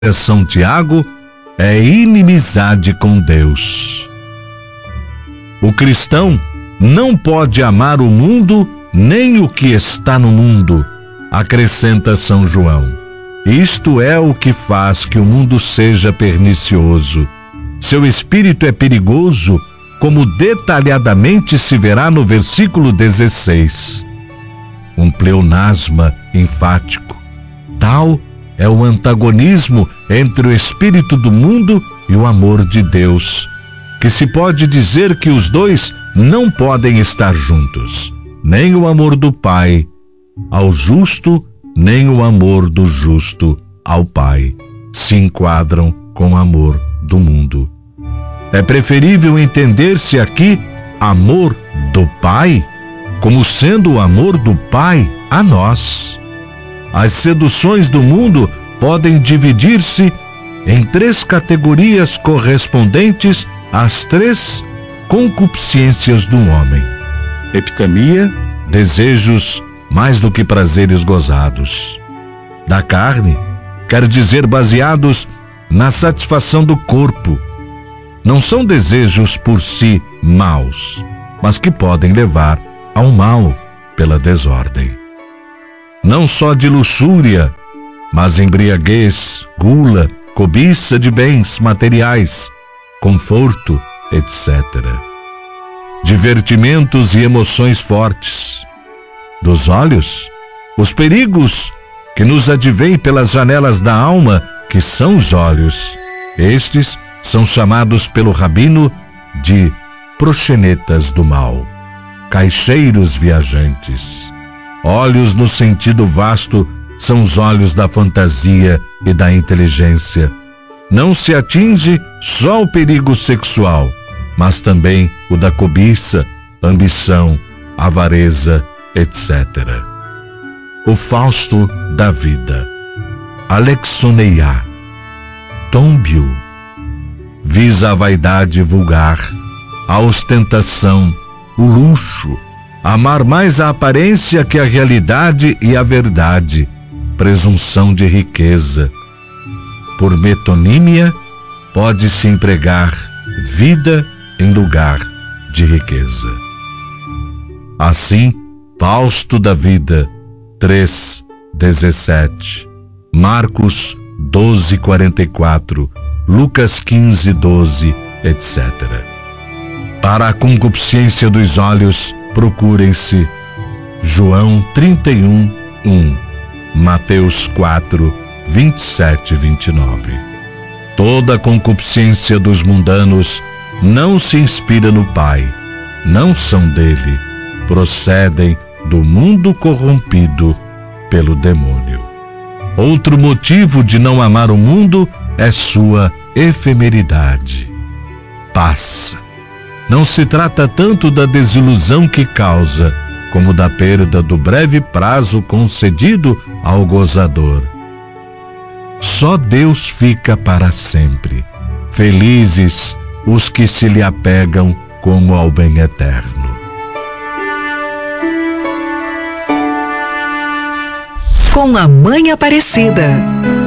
São Tiago, é inimizade com Deus. O cristão não pode amar o mundo nem o que está no mundo, acrescenta São João. Isto é o que faz que o mundo seja pernicioso. Seu espírito é perigoso, como detalhadamente se verá no versículo 16. Um pleonasma enfático. Tal é o antagonismo entre o espírito do mundo e o amor de Deus, que se pode dizer que os dois não podem estar juntos. Nem o amor do Pai ao justo, nem o amor do justo ao Pai se enquadram com o amor do mundo. É preferível entender-se aqui amor do Pai como sendo o amor do Pai a nós. As seduções do mundo podem dividir-se em 3 categorias correspondentes às 3 concupiscências do homem. Epitamia, desejos mais do que prazeres gozados. Da carne, quer dizer baseados na satisfação do corpo. Não são desejos por si maus, mas que podem levar ao mal pela desordem. Não só de luxúria, mas embriaguez, gula, cobiça de bens materiais, conforto, etc. Divertimentos e emoções fortes. Dos olhos, os perigos que nos advêm pelas janelas da alma, que são os olhos. Estes são chamados pelo rabino de proxenetas do mal, caixeiros viajantes. Olhos no sentido vasto são os olhos da fantasia e da inteligência. Não se atinge só o perigo sexual, mas também o da cobiça, ambição, avareza, etc. O Fausto da vida, Alexoneia, Tômbio, visa a vaidade vulgar, a ostentação, o luxo, amar mais a aparência que a realidade e a verdade, presunção de riqueza. Por metonímia, pode-se empregar vida em lugar de riqueza. Assim, Fausto da vida, 3:17, Marcos 12:44, Lucas 15:12, etc. Para a concupiscência dos olhos, procurem-se João 31:1, Mateus 4:27-29. Toda a concupiscência dos mundanos não se inspira no Pai, não são dele, procedem do mundo corrompido pelo demônio. Outro motivo de não amar o mundo é sua efemeridade. Passa. Não se trata tanto da desilusão que causa, como da perda do breve prazo concedido ao gozador. Só Deus fica para sempre. Felizes os que se lhe apegam como ao bem eterno. Com a Mãe Aparecida.